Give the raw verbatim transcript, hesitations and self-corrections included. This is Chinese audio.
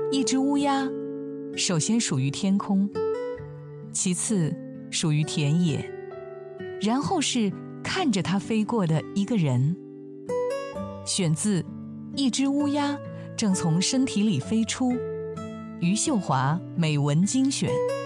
一只乌鸦，首先属于天空，其次属于田野，然后是看着它飞过的一个人。选自《一只乌鸦正从身体里飞出》，余秀华美文精选。